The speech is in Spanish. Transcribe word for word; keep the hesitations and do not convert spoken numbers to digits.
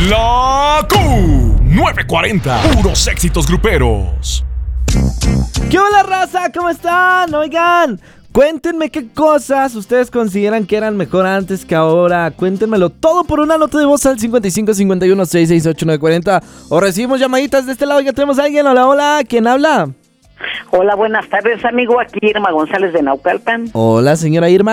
La Q novecientos cuarenta, puros éxitos gruperos. ¿Qué hola, raza? ¿Cómo están? Oigan, cuéntenme qué cosas ustedes consideran que eran mejor antes que ahora. Cuéntenmelo todo por una nota de voz al cincuenta y cinco cincuenta y uno sesenta y seis ochenta y nueve cuarenta. O recibimos llamaditas de este lado. Ya tenemos a alguien. Hola, hola. ¿Quién habla? Hola, buenas tardes, amigo. Aquí Irma González de Naucalpan. Hola, señora Irma.